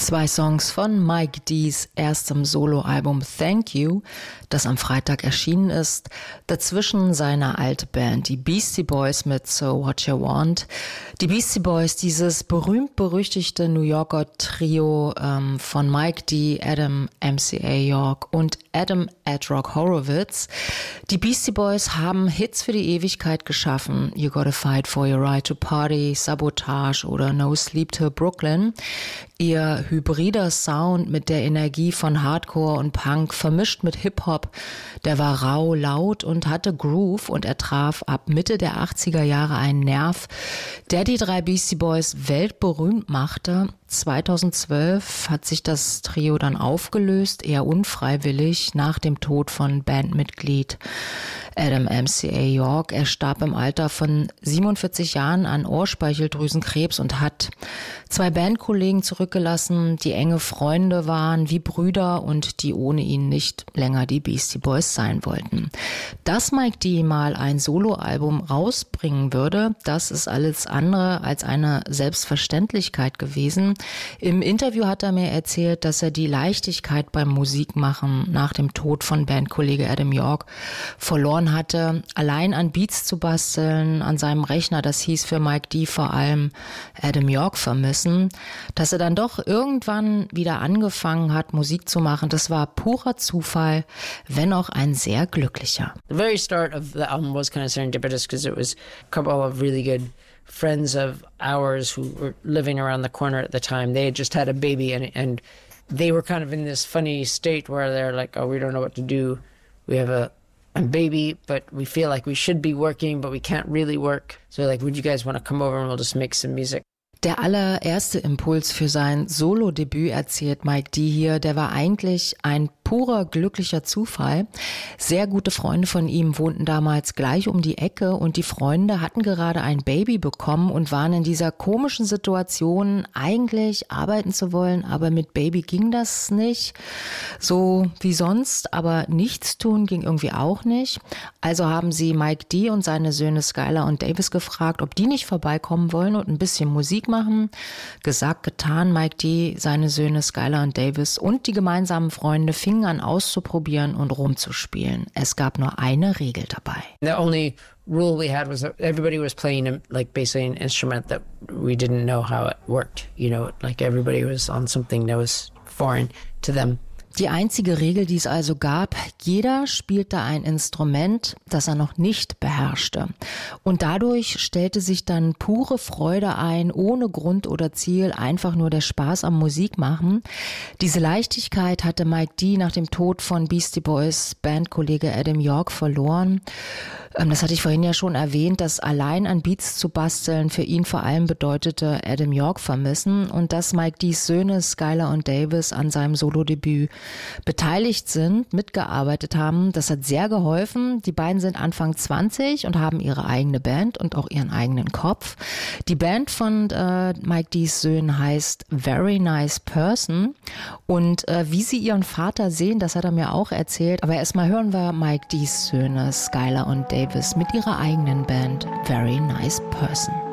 2 Songs von Mike D's erstem Soloalbum Thank You, das am Freitag erschienen ist. Dazwischen seine alte Band, die Beastie Boys mit So What You Want. Die Beastie Boys, dieses berühmt-berüchtigte New Yorker Trio von Mike D., Adam MCA York und Adam Ed Rock Horowitz. Die Beastie Boys haben Hits für die Ewigkeit geschaffen. You Gotta Fight for Your Right to Party, Sabotage oder No Sleep Till Brooklyn. Ihr hybrider Sound mit der Energie von Hardcore und Punk, vermischt mit Hip-Hop, der war rau, laut und hatte Groove, und er traf ab Mitte der 80er Jahre einen Nerv, der die 3 Beastie Boys weltberühmt machte. 2012 hat sich das Trio dann aufgelöst, eher unfreiwillig, nach dem Tod von Bandmitglied Adam MCA York. Er starb im Alter von 47 Jahren an Ohrspeicheldrüsenkrebs und hat 2 Bandkollegen zurückgelassen, die enge Freunde waren, wie Brüder, und die ohne ihn nicht länger die Beastie Boys sein wollten. Dass Mike D. mal ein Soloalbum rausbringen würde, das ist alles andere als eine Selbstverständlichkeit gewesen. Im Interview hat er mir erzählt, dass er die Leichtigkeit beim Musikmachen nach dem Tod von Bandkollege Adam York verloren hatte, allein an Beats zu basteln, an seinem Rechner. Das hieß für Mike D. vor allem Adam York vermissen. Dass er dann doch irgendwann wieder angefangen hat, Musik zu machen, das war purer Zufall, wenn auch ein sehr glücklicher. The very start of the album was kind of serendipitous because it was a couple of really good friends of ours who were living around the corner at the time. They had just had a baby and they were kind of in this funny state where they're like, oh, we don't know what to do. We have a baby, but we feel like we should be working, but we can't really work. So like, would you guys want to come over and we'll just make some music? Der allererste Impuls für sein Solo-Debüt, erzählt Mike D. hier, der war eigentlich ein purer glücklicher Zufall. Sehr gute Freunde von ihm wohnten damals gleich um die Ecke, und die Freunde hatten gerade ein Baby bekommen und waren in dieser komischen Situation, eigentlich arbeiten zu wollen, aber mit Baby ging das nicht so wie sonst, aber nichts tun ging irgendwie auch nicht. Also haben sie Mike D. und seine Söhne Skylar und Davis gefragt, ob die nicht vorbeikommen wollen und ein bisschen Musik machen. Gesagt, getan. Mike D., seine Söhne Skylar und Davis und die gemeinsamen Freunde fingen an auszuprobieren und rumzuspielen. Es gab nur eine Regel dabei. The only rule we had was that everybody was playing like basically an instrument that we didn't know how it worked. You know, like everybody was on something that was foreign to them. Die einzige Regel, die es also gab: jeder spielte ein Instrument, das er noch nicht beherrschte. Und dadurch stellte sich dann pure Freude ein, ohne Grund oder Ziel, einfach nur der Spaß am Musikmachen. Diese Leichtigkeit hatte Mike D. nach dem Tod von Beastie Boys Bandkollege Adam York verloren. Das hatte ich vorhin ja schon erwähnt, dass allein an Beats zu basteln für ihn vor allem bedeutete Adam York vermissen, und dass Mike D.'s Söhne Skylar und Davis an seinem Solodebüt beteiligt sind, mitgearbeitet haben. Das hat sehr geholfen. Die beiden sind Anfang 20 und haben ihre eigene Band und auch ihren eigenen Kopf. Die Band von Mike D.'s Söhnen heißt Very Nice Person, und wie sie ihren Vater sehen, das hat er mir auch erzählt. Aber erstmal hören wir Mike D.'s Söhne Skylar und Davis mit ihrer eigenen Band Very Nice Person.